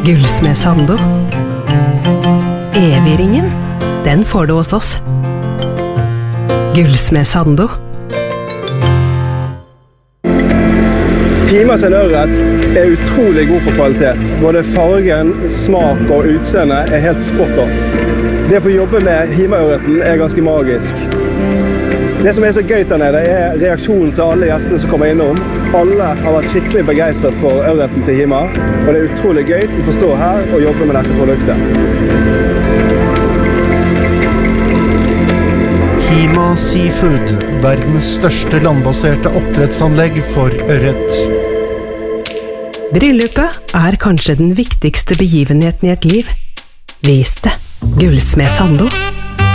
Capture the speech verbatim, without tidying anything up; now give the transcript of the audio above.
Gullsmed Sando. Evigringen, den får du hos oss. Gullsmed Sando. Hima sin ørret er utrolig god på kvalitet. Både fargen, smak og utseende er helt spot on. Det å få jobbe med Hima-ørreten er ganske magisk. Det som er så gøy der nede er reaksjonen til alle gjestene som kommer innom. Alle har vært skikkelig begeistret for ørreten til Hima, og det er utrolig gøy å få stå her og jobbe med dette produktet. Hima Seafood, verdens største landbaserte oppdrettsanlegg for ørret. Bryllupet er kanskje den viktigste begivenheten i et liv. Vis det. Gullsmed Sando.